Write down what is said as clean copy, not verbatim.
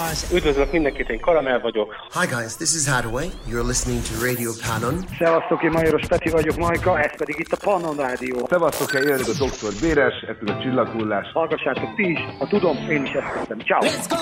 Üdvözlök mindenkit, én Karamell vagyok. Hi guys, this is Hadaway. You're listening to Radio Pannon. Szevasztok, én Majoros Peti vagyok, Majka, ez pedig itt a Pannon Rádió. Szevasztok, én jönök a Dr. Béres, ez pedig a Csillaghullás. Hallgassátok ti is, ha tudom, én is ezt teszem. Ciao.